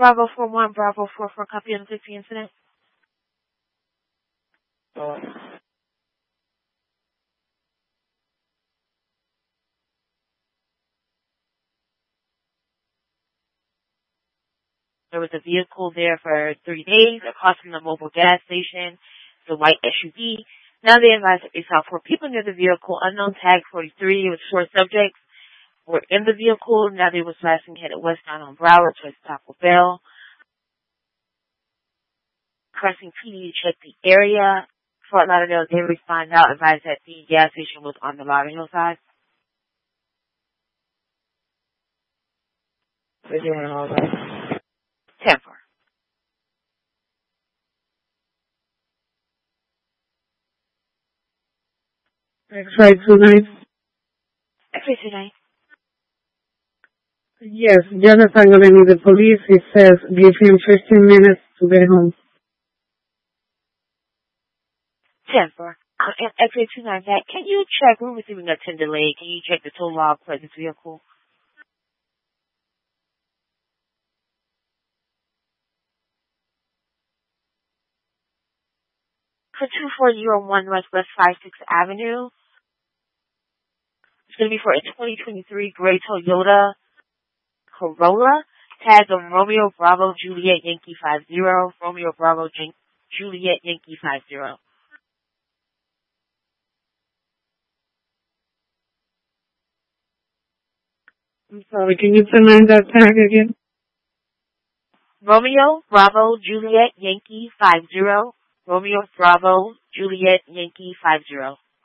Bravo 4-1, Bravo 4-4, copy on the safety incident. There was a vehicle there for 3 days across from the mobile gas station, the white SUV. Now they advise that they saw 4 people near the vehicle, unknown tag 43 with 4 subjects were in the vehicle. Now they were flashing headed westbound on Broward towards Taco Bell. Pressing PD to check the area. Fort Lauderdale, they find out, advised that the gas station was on the Lauderdale side. We're doing all that. 10-4. X-ray 29. X-ray 29. Yes, just angling the police. It says give him 15 minutes to get home. 10-4. X-ray 29, that. Can you check? We're receiving a 10 delay. Can you check the tow log for this vehicle? For 2401 Northwest 56th Avenue. It's going to be for a 2023 gray Toyota Corolla. Tag of Romeo Bravo Juliet Yankee 50. Romeo Bravo Juliet Yankee 50. I'm sorry, can you pronounce that tag again? Romeo Bravo Juliet Yankee 50. Romeo Bravo Juliet Yankee 50.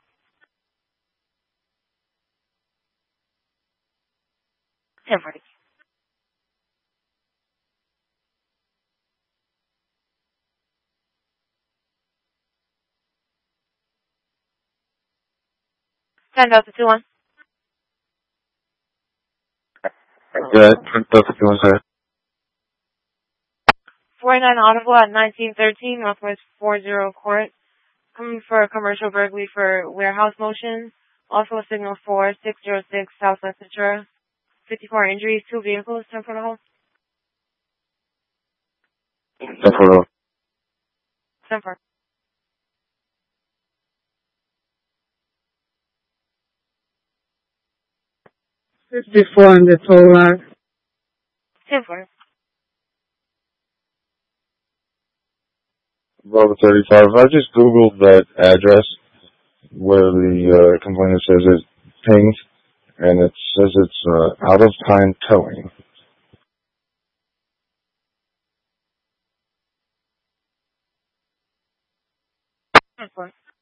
Temporary. Send out the 2-1. Good. Delta 2-1, sir. 49 Audible at 1913 Northwest 40 Court. Coming for a commercial burglary for warehouse motion. Also a signal for 606 Southwest Ventura. 54 injuries, 2 vehicles, 10 for the hole. 10 for the 10 for. 54 in the toll log. 10 for. Bravo 35. I just Googled that address where the complainant says it's pinged, and it says it's out of time towing. 10 for.